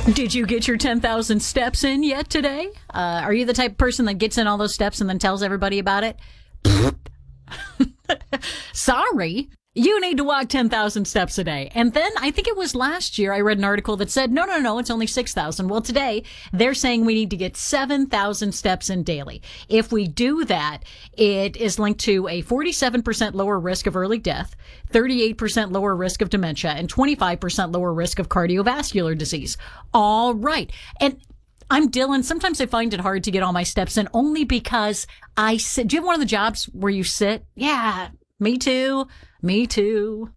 Did you get your 10,000 steps in yet today? Are you the type of person that gets in all those steps and then tells everybody about it? Sorry. You need to walk 10,000 steps a day. And then I think it was last year I read an article that said, no, it's only 6,000. Well, today they're saying we need to get 7,000 steps in daily. If we do that, it is linked to a 47% lower risk of early death, 38% lower risk of dementia, and 25% lower risk of cardiovascular disease. All right. And I'm Dylan. Sometimes I find it hard to get all my steps in only because I sit. Do you have one of the jobs where you sit? Yeah, me too. Me too.